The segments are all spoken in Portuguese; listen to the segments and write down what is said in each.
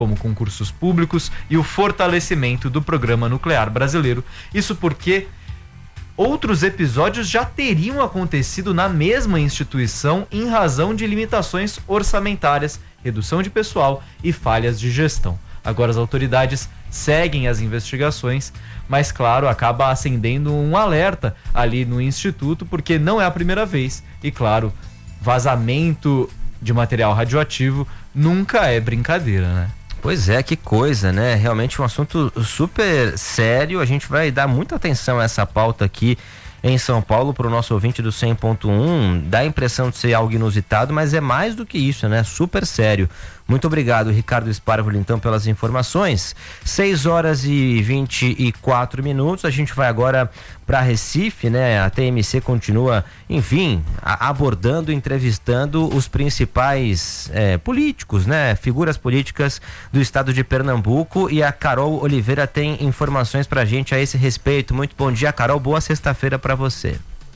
como concursos públicos e o fortalecimento do programa nuclear brasileiro. Isso porque outros episódios já teriam acontecido na mesma instituição em razão de limitações orçamentárias, redução de pessoal e falhas de gestão. Agora as autoridades seguem as investigações, mas claro, acaba acendendo um alerta ali no Instituto, porque não é a primeira vez. E claro, vazamento de material radioativo nunca é brincadeira, né? Pois é, que coisa, né? Realmente um assunto super sério. A gente vai dar muita atenção a essa pauta aqui em São Paulo para o nosso ouvinte do 100.1. Dá a impressão de ser algo inusitado, mas é mais do que isso, né? Super sério. Muito obrigado, Ricardo Esparvolo, então, pelas informações. 6h24. A gente vai agora para Recife, né? A TMC continua, enfim, abordando, entrevistando os principais políticos, né? Figuras políticas do estado de Pernambuco, e a Carol Oliveira tem informações pra gente a esse respeito. Muito bom dia, Carol. Boa sexta-feira para você.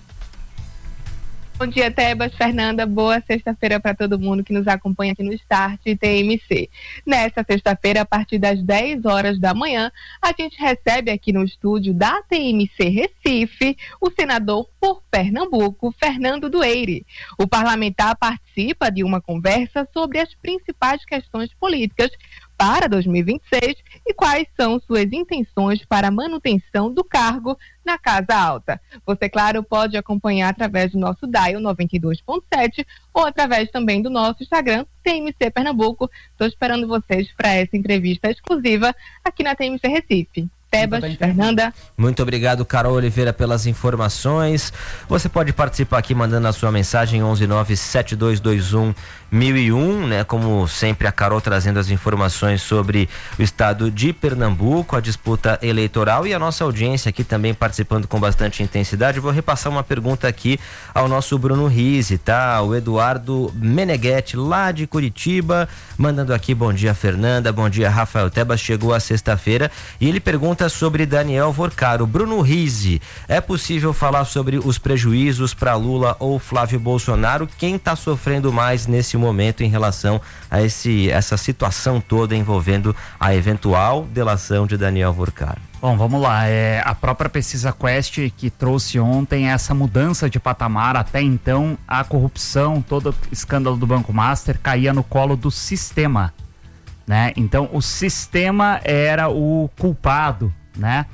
Bom dia, Tebas, Fernanda, boa sexta-feira para todo mundo que nos acompanha aqui no Start TMC. Nesta sexta-feira, a partir das 10 horas da manhã, a gente recebe aqui no estúdio da TMC Recife o senador por Pernambuco, Fernando Dueire. O parlamentar participa de uma conversa sobre as principais questões políticas para 2026 e quais são suas intenções para a manutenção do cargo na Casa Alta. Você, claro, pode acompanhar através do nosso dial 92.7 ou através também do nosso Instagram, TMC Pernambuco. Estou esperando vocês para essa entrevista exclusiva aqui na TMC Recife. Tebas, Fernanda. Muito obrigado, Carol Oliveira, pelas informações. Você pode participar aqui mandando a sua mensagem 11972211001, né? Como sempre, a Carol trazendo as informações sobre o estado de Pernambuco, a disputa eleitoral, e a nossa audiência aqui também participando com bastante intensidade. Vou repassar uma pergunta aqui ao nosso Bruno Rizzi, tá? O Eduardo Meneghetti, lá de Curitiba, mandando aqui: bom dia, Fernanda, bom dia, Rafael Tebas. Chegou a sexta-feira e ele pergunta sobre Daniel Vorcaro. Bruno Rizzi, é possível falar sobre os prejuízos para Lula ou Flávio Bolsonaro? Quem está sofrendo mais nesse momento em relação a essa situação toda envolvendo a eventual delação de Daniel Vorcaro? Bom, vamos lá. A própria pesquisa Quest que trouxe ontem essa mudança de patamar. Até então, a corrupção, todo o escândalo do Banco Master caía no colo do sistema, né? Então o sistema era o culpado, né?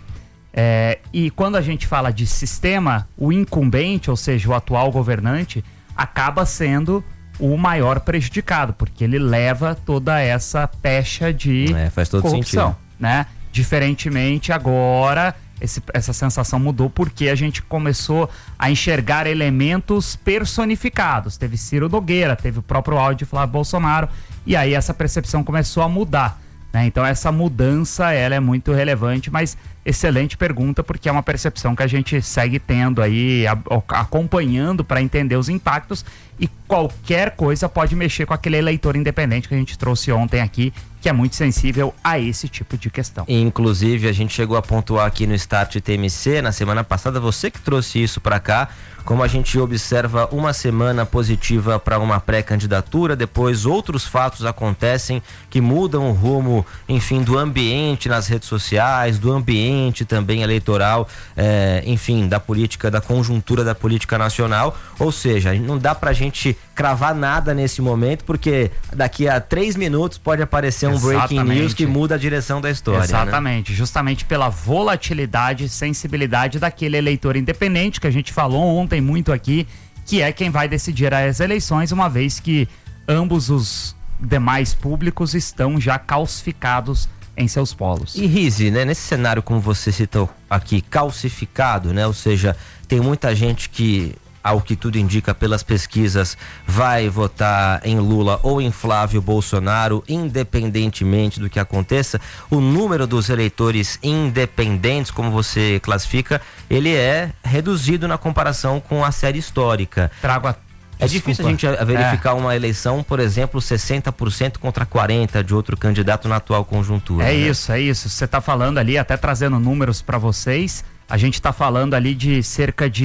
E quando a gente fala de sistema, o incumbente, ou seja, o atual governante, acaba sendo o maior prejudicado, porque ele leva toda essa pecha de faz todo corrupção, sentido, né? Diferentemente agora, essa sensação mudou porque a gente começou a enxergar elementos personificados. Teve Ciro Nogueira, teve o próprio áudio de Flávio Bolsonaro, e aí essa percepção começou a mudar, né? Então essa mudança, ela é muito relevante, mas excelente pergunta, porque é uma percepção que a gente segue tendo aí, acompanhando para entender os impactos, e qualquer coisa pode mexer com aquele eleitor independente que a gente trouxe ontem aqui, que é muito sensível a esse tipo de questão. Inclusive, a gente chegou a pontuar aqui no Start TMC na semana passada, você que trouxe isso para cá, como a gente observa uma semana positiva para uma pré-candidatura, depois outros fatos acontecem que mudam o rumo, enfim, do ambiente nas redes sociais, do ambiente também eleitoral, enfim, da política, da conjuntura da política nacional. Ou seja, não dá pra gente cravar nada nesse momento, porque daqui a 3 minutos pode aparecer um breaking news que muda a direção da história. Exatamente, né? Justamente pela volatilidade e sensibilidade daquele eleitor independente que a gente falou ontem muito aqui, que é quem vai decidir as eleições, uma vez que ambos os demais públicos estão já calcificados em seus polos. E Rizzi, né, nesse cenário como você citou aqui, calcificado, né, ou seja, tem muita gente que, ao que tudo indica pelas pesquisas, vai votar em Lula ou em Flávio Bolsonaro, independentemente do que aconteça. O número dos eleitores independentes, como você classifica, ele é reduzido na comparação com a série histórica. É difícil a gente verificar uma eleição, por exemplo, 60% contra 40% de outro candidato na atual conjuntura. É isso. Você está falando ali, até trazendo números para vocês, a gente está falando ali de cerca de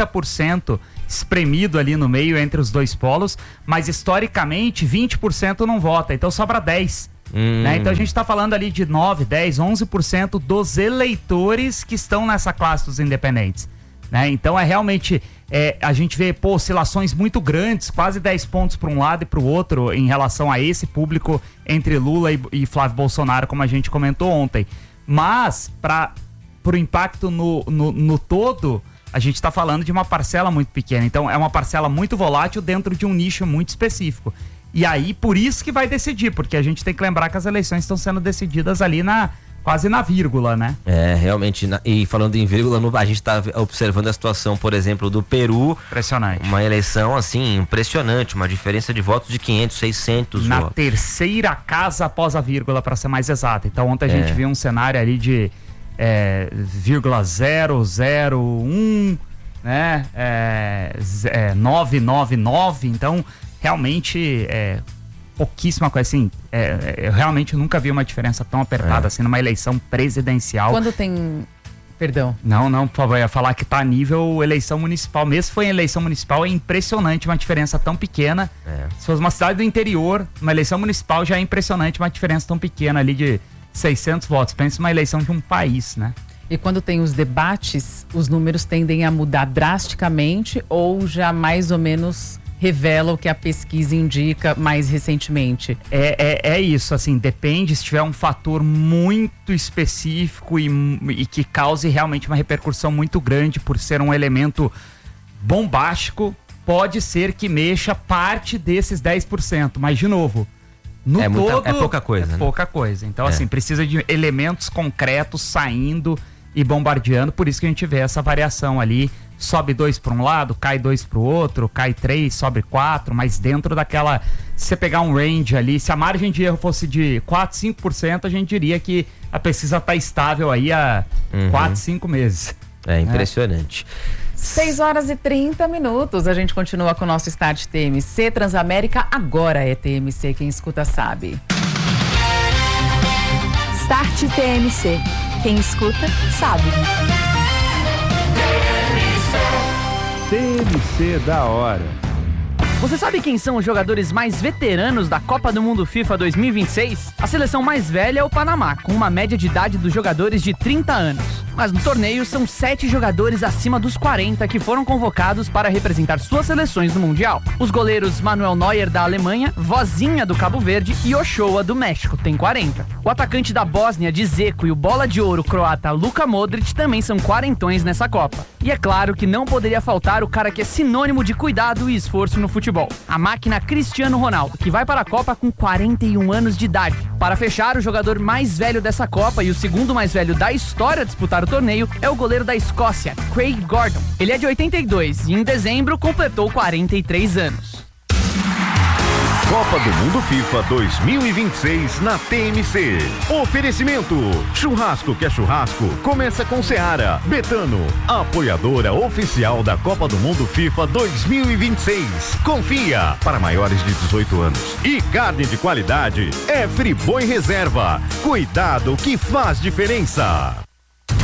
30% espremido ali no meio entre os dois polos, mas historicamente 20% não vota, então sobra 10%. Né? Então a gente está falando ali de 9, 10, 11% dos eleitores que estão nessa classe dos independentes. Né? Então é realmente, a gente vê oscilações muito grandes, quase 10 pontos para um lado e para o outro em relação a esse público entre Lula e Flávio Bolsonaro, como a gente comentou ontem. Mas, para o impacto no todo, a gente está falando de uma parcela muito pequena. Então é uma parcela muito volátil dentro de um nicho muito específico. E aí, por isso que vai decidir, porque a gente tem que lembrar que as eleições estão sendo decididas ali quase na vírgula, né? Realmente, e falando em vírgula, a gente está observando a situação, por exemplo, do Peru. Impressionante. Uma eleição, assim, impressionante, uma diferença de votos de 500, 600 na votos. Terceira casa após a vírgula, para ser mais exato. Então ontem a gente viu um cenário ali de 0,001, né? 999, então realmente pouquíssima coisa, assim, eu realmente nunca vi uma diferença tão apertada assim numa eleição presidencial. Quando tem... Perdão. Não, por favor, eu ia falar que tá a nível eleição municipal. Mesmo se for em eleição municipal, é impressionante uma diferença tão pequena. Se fosse uma cidade do interior, uma eleição municipal já é impressionante uma diferença tão pequena ali de 600 votos. Pensa uma eleição de um país, né? E quando tem os debates, os números tendem a mudar drasticamente ou já mais ou menos revela o que a pesquisa indica mais recentemente? É isso, assim, depende. Se tiver um fator muito específico e que cause realmente uma repercussão muito grande por ser um elemento bombástico, pode ser que mexa parte desses 10%, mas de novo, no todo é pouca coisa, é pouca coisa. Então, assim, precisa de elementos concretos saindo e bombardeando, por isso que a gente vê essa variação ali. Sobe 2 para um lado, cai 2 para o outro, cai 3, sobe 4, mas dentro daquela... Se você pegar um range ali, se a margem de erro fosse de 4, 5%, a gente diria que a pesquisa está estável aí há 4, 5 meses. É impressionante. 6h30. A gente continua com o nosso Start TMC. Transamérica agora é TMC. Quem escuta sabe. Start TMC. Quem escuta sabe. TMC da hora. Você sabe quem são os jogadores mais veteranos da Copa do Mundo FIFA 2026? A seleção mais velha é o Panamá, com uma média de idade dos jogadores de 30 anos. Mas no torneio são 7 jogadores acima dos 40 que foram convocados para representar suas seleções no Mundial. Os goleiros Manuel Neuer da Alemanha, Vozinha do Cabo Verde e Ochoa do México tem 40. O atacante da Bósnia, Dzeko, e o bola de ouro croata Luka Modric também são quarentões nessa Copa. E é claro que não poderia faltar o cara que é sinônimo de cuidado e esforço no futebol. A máquina Cristiano Ronaldo, que vai para a Copa com 41 anos de idade. Para fechar, o jogador mais velho dessa Copa e o segundo mais velho da história a disputar o torneio é o goleiro da Escócia, Craig Gordon. Ele é de 82 e em dezembro completou 43 anos. Copa do Mundo FIFA 2026 na TMC. Oferecimento: churrasco que é churrasco, começa com Seara. Betano, apoiadora oficial da Copa do Mundo FIFA 2026. Confia, para maiores de 18 anos. E carne de qualidade é Friboi Reserva. Cuidado que faz diferença.